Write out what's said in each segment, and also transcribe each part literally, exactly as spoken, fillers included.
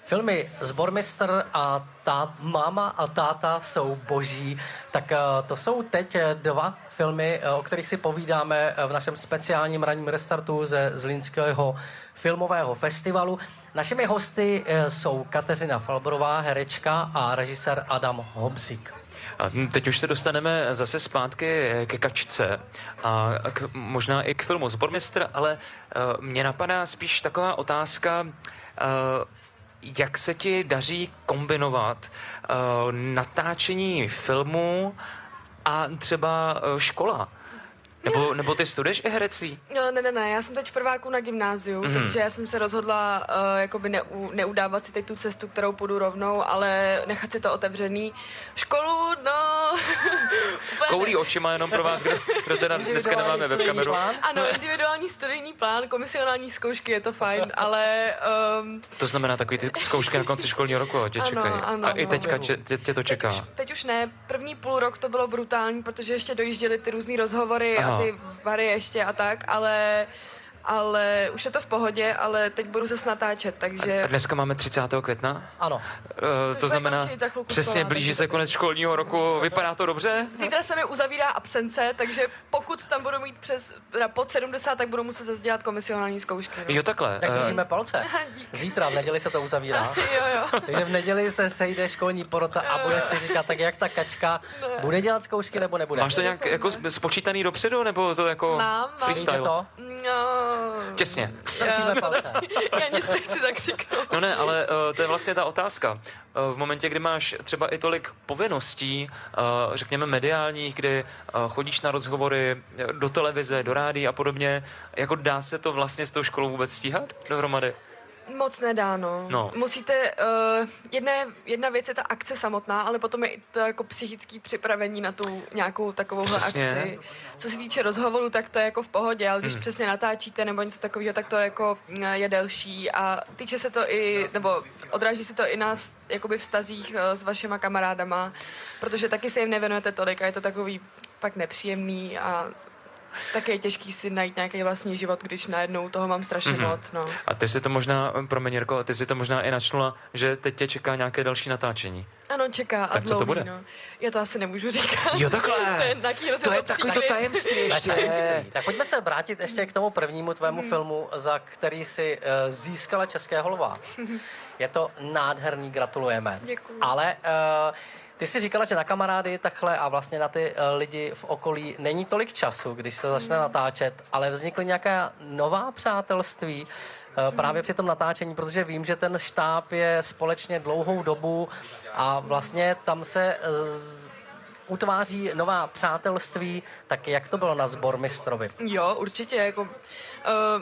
Filmy Sbormistr a tá, Máma a táta jsou boží. Tak to jsou teď dva filmy, o kterých si povídáme v našem speciálním ranním restartu ze Zlínského filmového festivalu. Našimi hosty jsou Kateřina Falbrová, herečka, a režisér Adam Hobzik. A teď už se dostaneme zase zpátky ke Kačce a k, možná i k filmu Sbormistr, ale uh, mě napadá spíš taková otázka, uh, jak se ti daří kombinovat uh, natáčení filmu a třeba uh, škola? Nebo, nebo ty studuješ i herectví? No, ne, ne, ne, já jsem teď v prváku na gymnáziu, mm. takže já jsem se rozhodla uh, jakoby neu, neudávat si teď tu cestu, kterou půjdu rovnou, ale nechat si to otevřený. Školu, no... Koulí očima jenom pro vás, kdo, kdo teda dneska nemáme webkameru. Ano, individuální studijní plán, komisionální zkoušky, je to fajn, ale... Um... To znamená takový ty zkoušky na konci školního roku, tě čekají. Ano, ano, a i teďka tě, tě, tě to čeká. Teď už, teď už ne, první půl rok to bylo brutální, protože ještě dojížděly ty různý rozhovory. Aha. A ty bary ještě a tak, ale, ale už je to v pohodě, ale teď budu se natáčet, takže... A dneska máme třicátého května? Ano. E, to znamená, přesně škola, blíží se konec školního roku, vypadá to dobře? Zítra se mi uzavírá absence, takže pokud tam budu mít přes, pod sedmdesát, tak budu muset zase dělat komisionální zkoušky. No. Jo, takhle. Tak držíme palce. Zítra, v neděli se to uzavírá. Jo, jo. Takže v neděli se sejde školní porota a bude si říkat, tak jak ta Kačka bude dělat zkoušky nebo nebude. Máš to nějak jako spočítaný dopředu, nebo to jako mám, freestyle? To? No. Těsně. Držíme palce. Já nic nechci zakřiknout. No ne, ale uh, to je vlastně ta otázka. Uh, v momentě, kdy máš třeba i tolik povinností, uh, řekněme mediálních, kdy uh, chodíš na rozhovory do televize, do rádií a podobně, jako dá se to vlastně s tou školou vůbec stíhat dohromady? Moc nedá, no. no. Musíte, uh, jedna, jedna věc je ta akce samotná, ale potom je i to jako psychické připravení na tu nějakou takovouhle přesně. akci. Co se týče rozhovoru, tak to je jako v pohodě, ale když hmm. přesně natáčíte nebo něco takového, tak to jako je delší a týče se to i, nebo odráží se to i na vz, jakoby vztazích s vašima kamarádama, protože taky se jim nevěnujete tolik a je to takový pak nepříjemný a tak je těžký si najít nějaký vlastní život, když najednou toho mám strašně mm-hmm. moc, no. A ty si to možná, promiň Jirko, ty si to možná i načnula, že teď tě čeká nějaké další natáčení. Ano, čeká a tak dlouhý, co to bude? No. Já to asi nemůžu říkat. Jo, takhle. to je, to je takový to tajemství ještě. tajemství. Tak pojďme se vrátit ještě k tomu prvnímu tvému hmm. filmu, za který si uh, získala Českého lva. Je to nádherný, gratulujeme. Děkuju. Ale uh, ty jsi říkala, že na kamarády takhle a vlastně na ty uh, lidi v okolí není tolik času, když se začne hmm. natáčet, ale vznikly nějaká nová přátelství uh, právě při tom natáčení, protože vím, že ten štáb je společně dlouhou dobu a vlastně tam se uh, utváří nová přátelství. Tak jak to bylo na Sbormistrovi? Jo, určitě, jako... Uh...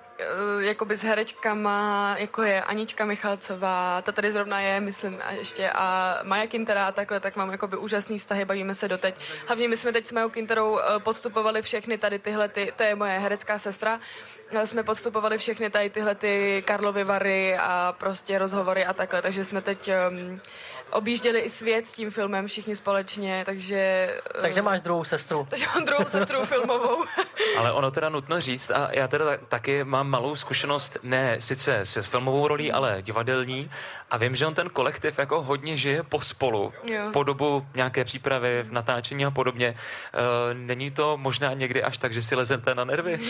jakoby s herečkama, jako je Anička Michalcová, ta tady zrovna je, myslím, a ještě a Maja Kintera a takhle, tak mám jakoby úžasný vztahy, bavíme se doteď. Hlavně my jsme teď s Majou Kinterou podstupovali všechny tady tyhle, ty, to je moje herecká sestra, jsme podstupovali všechny tady tyhle ty Karlovy Vary a prostě rozhovory a takhle, takže jsme teď um, objížděli i svět s tím filmem všichni společně, takže... Um, takže máš druhou sestru. Takže mám druhou sestru filmovou. Ale ono teda nutno říct, a já teda taky mám malou zkušenost, ne sice s filmovou rolí, ale divadelní, a vím, že on ten kolektiv jako hodně žije pospolu, jo. po dobu nějaké přípravy, natáčení a podobně. E, není to možná někdy až tak, že si lezete na nervy?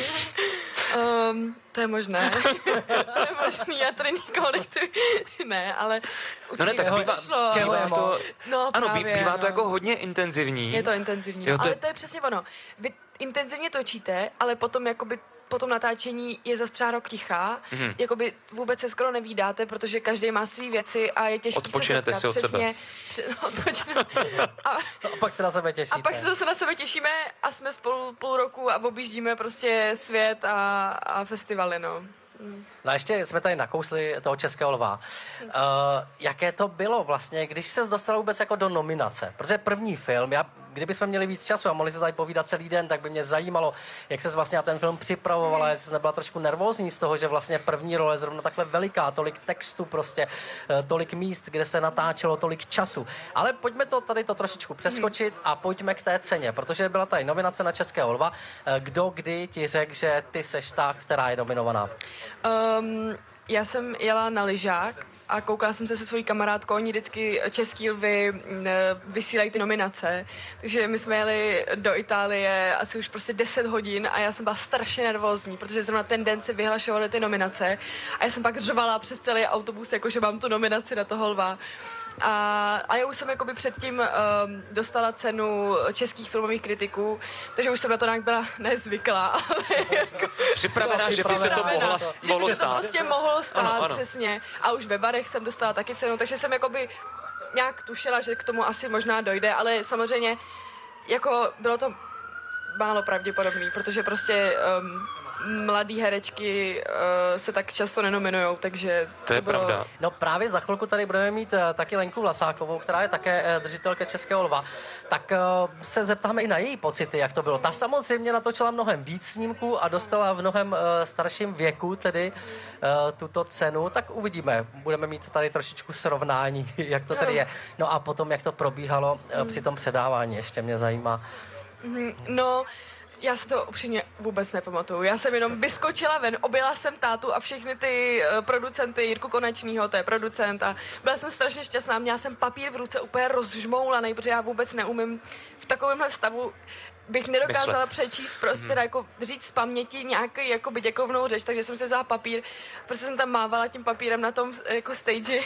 Um, to je možné. To je možný, já tady nikoho nechci. Ne, ale no ne, tak bývá, bývá to, no, ano, právě, bývá no. to jako hodně intenzivní. Je to intenzivní, jo, no, to... ale to je přesně ono. Vy intenzivně točíte, ale potom jakoby po tom natáčení je zase třeba rok tichá, mm-hmm. jakoby vůbec se skoro nevídáte, protože každý má svý věci a je těžké odpočinete se setkat. si od přesně, sebe. Odpočinete. A, a pak se na sebe těšíte. A pak se zase na sebe těšíme a jsme spolu půl roku a objíždíme prostě svět a, a festivaly, no. No a ještě jsme tady nakousli toho Českého lva. Uh, jaké to bylo vlastně, když se dostal vůbec jako do nominace? Protože první film, já, kdybychom měli víc času a mohli se tady povídat celý den, tak by mě zajímalo, jak ses vlastně na ten film připravovala, jestli jsi nebyla trošku nervózní z toho, že vlastně první role je zrovna takhle veliká, tolik textu prostě, uh, tolik míst, kde se natáčelo, tolik času. Ale pojďme to tady to trošičku přeskočit a pojďme k té ceně, protože byla tady nominace na Českého lva. Uh, kdo kdy ti řekl, že ty seš ta, která je nominovaná? Um, já jsem jela na lyžák a koukala jsem se se svojí kamarádkou, oni vždycky Český lvy m, vysílají ty nominace, takže my jsme jeli do Itálie asi už prostě deset hodin a já jsem byla strašně nervózní, protože zrovna ten den se vyhlašovaly ty nominace a já jsem pak řvala přes celý autobus, jakože mám tu nominaci na toho lva. A, a já už jsem jakoby předtím um, dostala cenu českých filmových kritiků, takže už jsem na to nějak byla nezvyklá. Ale jako, Připravená, že by se to mohla, že mohlo by se to stát. prostě mohlo stát, Ano, ano. přesně. A už ve barech jsem dostala taky cenu, takže jsem jakoby nějak tušila, že k tomu asi možná dojde, ale samozřejmě jako bylo to málo pravděpodobný, protože prostě um, mladý herečky uh, se tak často nenominujou, takže to, To je bylo... pravda. No právě za chvilku tady budeme mít uh, taky Lenku Vlasákovou, která je také uh, držitelka Českého lva. Tak uh, se zeptáme i na její pocity, jak to bylo. Ta samozřejmě natočila mnohem víc snímků a dostala v mnohem uh, starším věku tedy uh, tuto cenu. Tak uvidíme. Budeme mít tady trošičku srovnání, jak to tedy je. No a potom, jak to probíhalo uh, při tom předávání, ještě mě zajímá. Mm, No, já si to upřímně vůbec nepamatuju. Já jsem jenom vyskočila ven, objela jsem tátu a všechny ty uh, producenty, Jirku Konečnýho, to je producent, a byla jsem strašně šťastná. Měla jsem papír v ruce úplně rozžmoulaný, protože já vůbec neumím v takovémhle stavu bych nedokázala Myslet. přečíst, prostě hmm. jako říct z paměti nějaký jakoby děkovnou řeč, takže jsem si vzala papír, prostě jsem tam mávala tím papírem na tom jako stage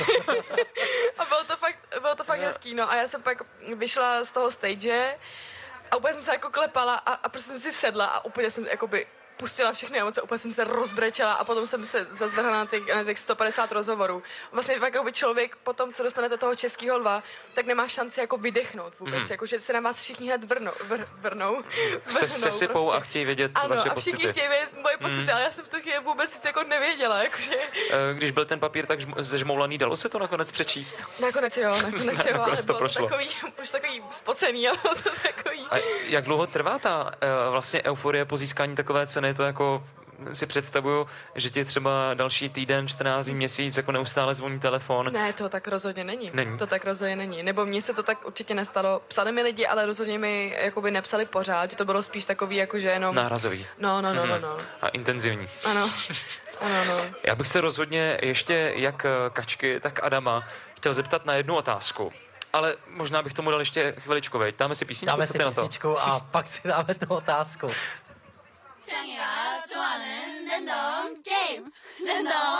a bylo to fakt, bylo to fakt hezký, no a já jsem pak vyšla z toho stage a úplně jsem se jako klepala a, a prostě jsem si sedla a úplně jsem jakoby pustila všechny emoce, úplně jsem se rozbrečela a potom jsem se zazvrhla na těch, na těch sto padesát rozhovorů. Vlastně fakt jakoby člověk potom, co dostanete toho Českého lva, tak nemá šanci jako vydechnout vůbec, mm. jako že se na vás všichni hned vrnou, vr, vrnou, Se sesypou prostě. a chtějí vědět Ano, vaše a pocity. všichni chtějí vědět moje pocity, mm. ale já jsem v tu chvíli vůbec nic jako nevěděla, jakože... Eh, Když byl ten papír tak žm- zežmoulaný, dalo se to nakonec přečíst? Nakonec jo, nakonec jo, ale Nakonec to bylo to prošlo. takový, už takový spocený, ale bylo to takový... A jak dlouho trvá ta eh, vlastně euforie po získání takové ceny? To jako si představuju, že ti třeba další týden, čtrnáct dní, měsíc jako neustále zvoní telefon. Ne, to tak rozhodně není. Není. To tak rozhodně není. Nebo mně se to tak určitě nestalo. Psali mi lidi, ale rozhodně mi jakoby nepsali pořád, že to bylo spíš takový, jakože jenom... Nárazový. No, no, no, no, Mhm. no. A intenzivní. Ano, ano, no. Já bych se rozhodně ještě jak eh, Kačky, tak Adama chtěl zeptat na jednu otázku. Ale možná bych tomu dal ještě chviličku, veď. Dáme si písničku, Dáme co si ty na to? písničku a pak si dáme tu otázku. 창이가 좋아하는 랜덤 게임 랜덤